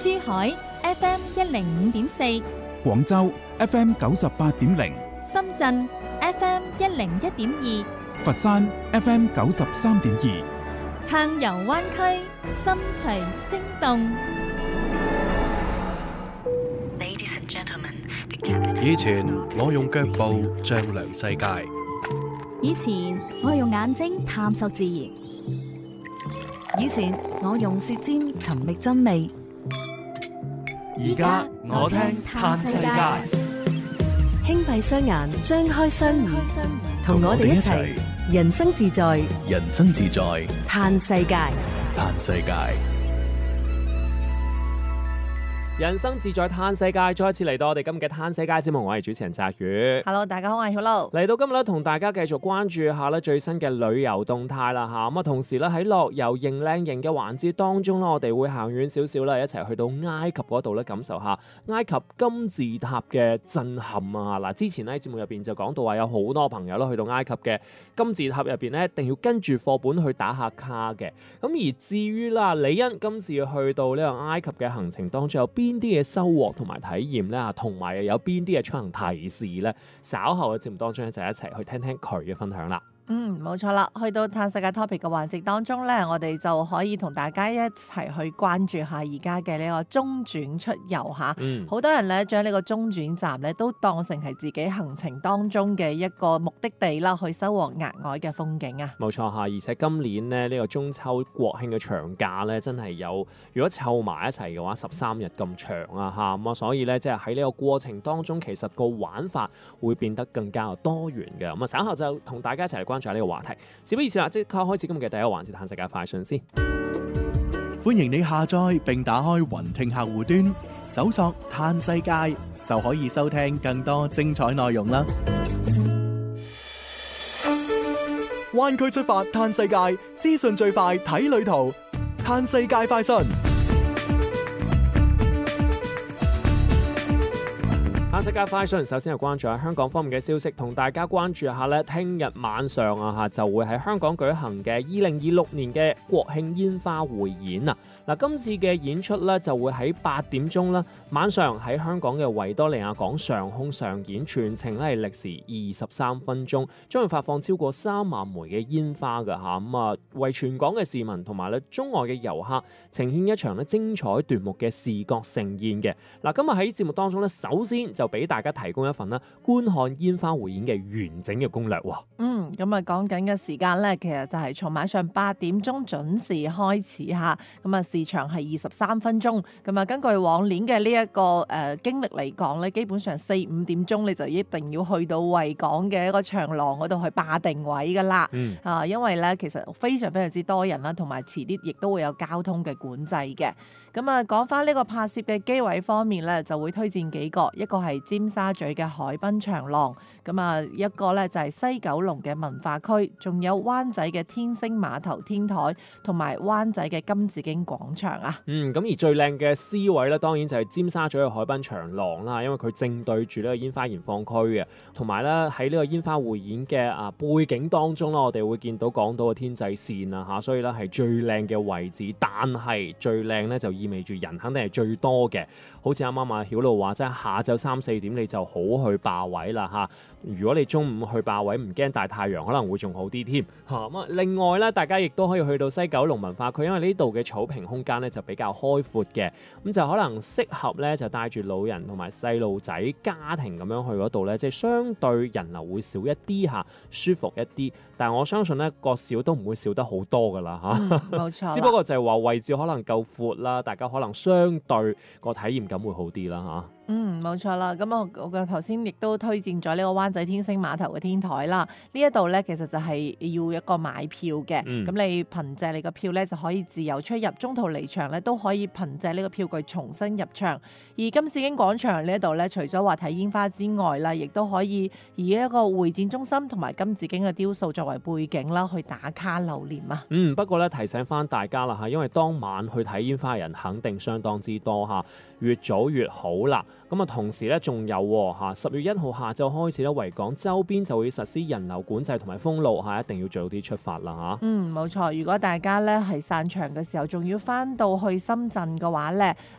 珠海 FM 105.4， 廣州 FM 98.0， 深圳 FM 101.2， 佛山 FM 93.2， 撐遊灣區，心隨聲動。 以前我用腳步丈量世界， 以前我用眼睛探索自然， 以前我用舌尖尋覓真味， 而家我聽嘆世界。 輕閉雙眼，張開雙耳，同我哋一齊人生自在， 人生自在， 嘆世界， 嘆世界。 人生自在嘆世界，再一次嚟到我哋今日嘅嘆世界節目，我係主持人澤宇。 Hello， 大家好，我係曉露。嚟到今日咧，同大家繼續關注下咧最新嘅旅遊動態啦嚇。咁啊，同時咧喺樂遊認靚型嘅環節當中咧，我哋會行遠少少啦，一齊去到埃及嗰度咧，感受下埃及金字塔嘅震撼啊！嗱，之前咧喺節目入邊就講到話有好多朋友咧去到埃及嘅金字塔入邊咧，一定要跟住課本去打下卡嘅。咁而至於啦，李欣今次去到呢個埃及嘅行程當中有邊啲嘅收穫同埋體驗咧，同埋有邊啲嘅出行提示咧，稍後嘅節目當中咧就一齊去聽聽佢嘅分享啦。 冇錯啦，去到嘆世界 topic 嘅環節當中咧，我哋就可以同大家一齊去關注下而家嘅呢個中轉出遊嚇。好多人咧將呢個中轉站咧都當成係自己行程當中嘅一個目的地啦，去收穫額外嘅風景啊。 冇錯嚇，而且今年咧呢個中秋國慶嘅長假咧，真係有如果湊埋一齊嘅話13日咁長啊嚇，咁啊所以咧即係喺呢個過程當中，其實個玩法會變得更加多元嘅。咁啊稍後就同大家一齊嚟關注下呢個話題。事不宜遲啦，即刻開始今日嘅第一個環節，嘆世界快訊先。 歡迎你下載並打開雲聽客戶端，搜索嘆世界就可以收聽更多精彩內容啦。 灣區出發嘆世界，資訊最快睇旅途，嘆世界快訊。嘆世界快訊，首先係關注下香港方面嘅消息，同大家關注下咧，聽日晚上啊就會喺香港舉行嘅2026年嘅國慶煙花匯演啊！嗱，今次嘅演出咧就會喺8點鐘啦，晚上喺香港嘅維多利亞港上空上演，全程咧係歷時23分鐘，將會發放超過3萬枚嘅煙花㗎嚇，咁啊為全港嘅市民同埋咧中外嘅遊客呈現一場咧精彩奪目嘅視覺盛宴嘅。嗱，今日喺節目當中咧，首先就俾大家提供一份啦觀看煙花匯演嘅完整嘅攻略喎。 咁啊講緊嘅時間咧，其實就係從晚上8點鐘準時開始嚇，咁啊時長係23分鐘。咁啊根據往年嘅呢一個經歷嚟講咧，基本上4-5點鐘你就一定要去到維港嘅一個長廊嗰度去霸定位噶啦。因為咧其實非常非常之多人啦，同埋遲啲亦都會有交通嘅管制嘅。咁啊講翻呢個拍攝嘅機位方面咧，就會推薦幾個，一個係尖沙咀嘅海濱長廊，咁啊一個咧就係西九龍嘅文化區，仲有灣仔嘅天星碼頭天台，同埋灣仔嘅金紫荊廣場啊。 咁而最靚嘅 C 位咧，當然就係尖沙咀嘅海濱長廊啦，因為佢正對住呢個煙花燃放區嘅，同埋咧喺呢個煙花匯演嘅背景當中啦，我哋會見到港島嘅天際線啊嚇，所以咧係最靚嘅位置，但係最靚咧就意味住人肯定係最多嘅，好似啱啱阿曉露話，即係下晝3-4點你就好去霸位啦嚇。如果你中午去霸位，唔驚大太陽，可能會仲好啲添嚇。咁啊，另外咧，大家亦都可以去到西九龍文化區，因為呢度嘅草坪空間咧就比較開闊嘅，咁就可能適合咧就帶住老人同埋細路仔家庭咁樣去嗰度咧，即係相對人流會少一啲嚇，舒服一啲。但係我相信咧個少都唔會少得好多噶啦嚇。 冇錯。 只不過就係話位置可能夠闊啦，大家可能相對個體驗感會好啲啦嚇。 冇錯啦。咁我頭先亦都推薦咗呢個灣仔天星碼頭嘅天台啦。呢一度咧其實就係要一個買票嘅，咁你憑借你個票咧就可以自由出入，中途離場咧都可以憑借呢個票據重新入場。而金紫荊廣場呢一度咧，除咗話睇煙花之外啦，亦都可以以一個會展中心同埋金紫荊嘅雕塑作為背景啦，去打卡留念啊。 不過咧提醒翻大家啦嚇，因為當晚去睇煙花嘅人肯定相當之多嚇，越早越好啦。咁啊，同時咧仲有10月1號下晝開始咧，維港周邊就會實施人流管制同埋封路嚇，一定要早啲出發啦嚇。 冇錯。如果大家咧係散場嘅時候，仲要翻到去深圳嘅話咧，